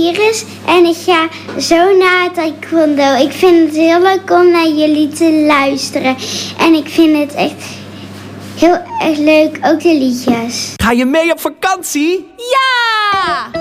Iris en ik ga zo naar taekwondo. Ik vind het heel leuk om naar jullie te luisteren. En ik vind het echt heel erg leuk, ook de liedjes. Ga je mee op vakantie? Ja!